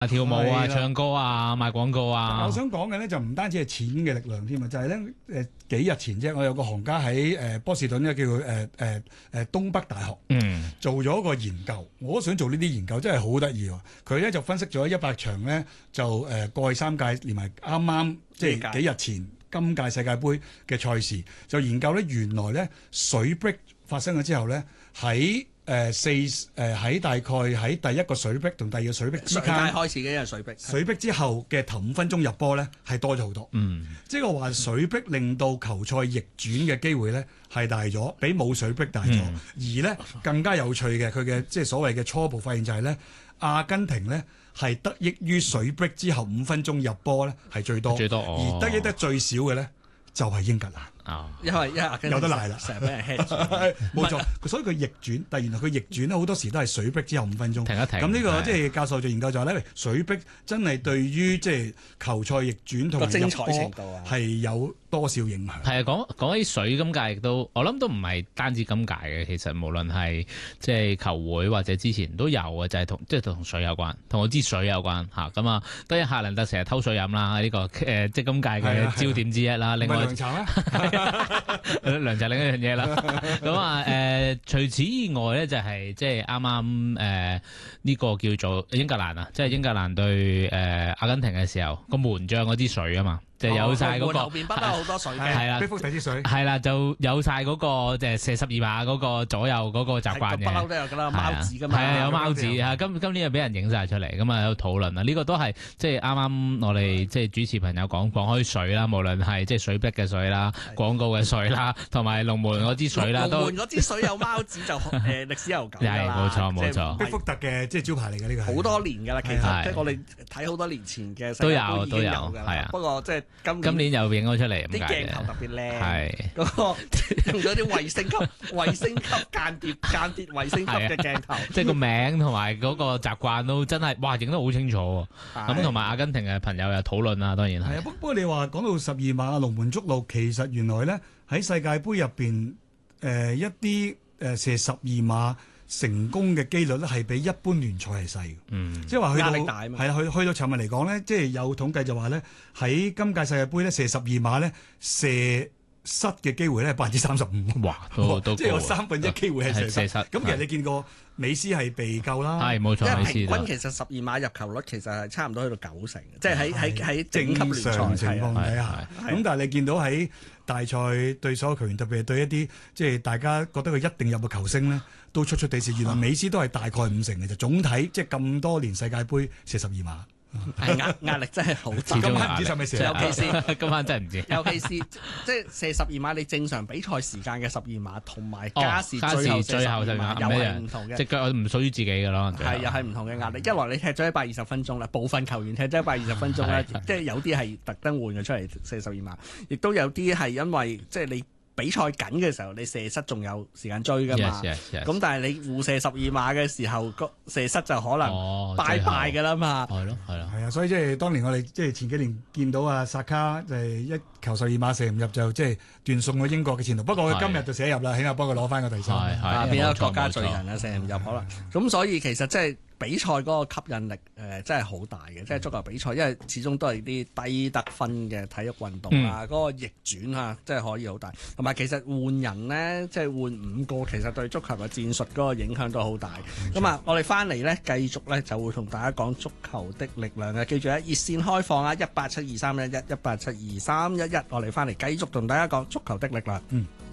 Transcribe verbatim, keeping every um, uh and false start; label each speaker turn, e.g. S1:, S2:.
S1: 啊跳舞啊、
S2: 係啦
S1: 唱歌啊、賣廣告啊。
S2: 我想講嘅咧就唔單止係錢嘅力量添啊，就係咧誒幾日前啫，我有個行家喺誒、呃、波士頓咧叫佢誒誒誒東北大學
S1: 嗯
S2: 做咗一個研究，我都想做呢啲研究，真係好得意喎！佢咧就分析咗一百場咧，就誒、呃、過去三屆連埋啱啱即係幾日前今屆世界盃嘅賽事，就研究咧原來咧水逼發生咗之後咧喺誒四誒喺大概喺第一個水逼同第二個水逼之
S3: 上屆
S2: 間
S3: 開始嘅因為水逼，
S2: 水逼之後嘅頭五分鐘入波咧係多咗好多，
S1: 嗯，
S2: 即係話水逼令到球賽逆轉嘅機會咧係大咗，比冇水逼大咗。
S1: 嗯
S2: 而咧更加有趣嘅佢嘅即係所謂嘅初步發現就係咧，阿根廷咧係得益於水逼之後五分鐘入波咧係最多，
S1: 最多哦
S2: 而得益得最少嘅咧就係英格蘭。
S1: 啊，
S3: 因為因為阿根廷
S2: 有得賴啦
S3: 成日俾人 hit 住。
S2: 冇錯，所以佢逆轉，但係原來佢逆轉咧好多時都係水逼之後五分鐘。
S1: 停一停
S2: 咁呢個
S1: 係
S2: 即係教授做研究就話咧，水逼真係對於即係球賽逆轉同埋入
S3: 個精彩程
S2: 波
S3: 度啊
S2: 係有多少影響？
S1: 係啊，講講起水今屆亦都，我諗都唔係單止今屆嘅，其實無論係即係球會或者之前都有嘅，就係同即係同水有關，同我支水有關嚇。咁啊，當然夏蘭特成日偷水飲啦，呢、個誒、呃、即係今屆嘅焦點之一啦。另外
S2: 唔係涼茶咩？
S1: 涼就另一樣嘢啦。咁啊誒，除此以外咧，就係即係啱啱誒呢個叫做英格蘭啊，即係英格蘭對誒、呃、阿根廷嘅時候，個門將嗰支水啊嘛。就有晒嗰、
S3: 門
S1: 個
S3: 後邊不嬲好多水嘅，
S1: 係啦
S2: 逼福第支水。
S1: 係啦，就有晒嗰、個即係射十二碼嗰個左右嗰個習慣
S3: 不嬲
S1: 嘅。
S3: 都有㗎啦，貓子㗎嘛。
S1: 係啊，有貓子
S2: 貓
S1: 啊！今今年又俾人影晒出嚟，咁啊喺度討論啦。呢個都係即係啱啱我哋即係主持朋友講講開水啦，無論係即係水逼嘅水啦、廣告嘅水啦，同埋龍門嗰支水啦，都
S3: 龍門嗰支水有貓子就誒歷史悠久㗎
S1: 係
S3: 啦。
S1: 冇錯冇錯
S3: 即係
S2: 逼福特嘅即係招牌嚟嘅呢個係
S3: 好多年㗎啦，其
S1: 係
S3: 實即係我哋睇好多年前嘅世界
S1: 都有
S3: 盃已經
S1: 都有
S3: 㗎啦
S1: 係啊。
S3: 不過即係今
S1: 今年又影咗出嚟
S3: 啲
S1: 咁解
S3: 鏡頭
S1: 嘅。
S3: 特別靚，
S1: 係
S3: 嗰個用咗啲衛星級、衛星級間諜、間諜衛星級嘅鏡頭。
S1: 即係個名同埋嗰個習慣都真係，哇！影得好清楚喎。咁同埋阿根廷嘅朋友又討論啦，當然係
S2: 係啊，不不過你話講到十二碼龍門捉路，其實原來咧喺世界盃入邊，誒一啲誒射十二碼成功嘅機率咧係比一般聯賽係細嘅。
S1: 嗯
S2: 即係話去到
S3: 壓力大啊嘛
S2: 係啦，去去到尋日嚟講咧，即係有統計就話咧喺今屆世界盃咧射十二碼咧射失嘅機會咧係百分之三十五。
S1: 哇，都都
S2: 即係有
S1: 高
S2: 三分一機會係射失。
S1: 係射失
S2: 咁其實你見過美斯係被救啦，
S1: 係冇錯，
S3: 因為平
S1: 你知道
S3: 均其實十二碼入球率其實係差唔多去到九成，即係喺喺喺
S2: 正
S3: 整級聯
S2: 常情
S3: 賽係啊
S2: 況底下，
S3: 係
S2: 咁但係你見到喺大賽對所有球員，特別係對一啲即係大家覺得佢一定入嘅球星咧，都出出地事。原來美斯都係大概五成嘅就總體即係咁多年世界盃射十二碼。
S3: 係壓壓力真係好大。
S1: 始終
S2: 今晚唔知使唔使射
S3: 尤其是
S1: 今晚真係唔知。
S3: 尤其是即係射十二碼，你正常比賽時間嘅十二碼同埋
S1: 哦
S3: 加時
S1: 加
S3: 最後
S1: 時最後
S3: 射十二碼又
S1: 就唔一樣
S3: 係唔同嘅
S1: 隻。腳唔屬於自己嘅咯，
S3: 係又係唔同嘅壓力，一來你踢咗一百二十分鐘啦，部分球員踢咗一百二十分鐘咧，
S1: 係
S3: 即係有啲係特登換咗出嚟射十二碼，亦都有啲係因為即係你比賽緊嘅時候，你射失仲有時間追噶嘛。
S1: Yes, yes, yes.
S3: 咁但係你互射十二碼嘅時候，個射失就可能
S1: 哦
S3: 拜拜㗎啦嘛。
S1: 係咯係咯，
S2: 係啊，所以即係當年我哋即係前幾年見到啊薩卡就係一球十二碼射唔入就即係斷送咗英國嘅前途。不過佢今日就射入啦，起碼幫佢攞翻個第三。
S1: 係
S3: 啊，
S1: 係
S3: 變咗
S1: 冇錯
S3: 國家罪人啊，
S1: 冇錯
S3: 射唔入可能。咁所以其實即係比賽嗰個吸引力誒、呃、真係好大嘅，即係足球比賽，因為始終都係啲低得分嘅體育運動啊，嗰、個逆轉啊，真係可以好大。同埋其實換人呢，即係換五個，其實對足球嘅戰術嗰個影響都好大。咁啊，我哋翻嚟呢，繼續呢就會同大家講足球的力量嘅。記住咧，熱線開放啊，一八七二三一一一八七二三一一，我哋翻嚟繼續同大家講足球的力量。
S2: 嗯。